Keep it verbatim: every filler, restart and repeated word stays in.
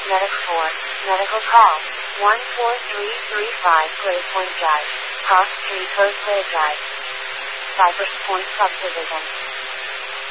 Medic four, medical call, one four three three five Grace Point Drive, Cross Street, Coast Clear Drive. Cypress Point Subdivision.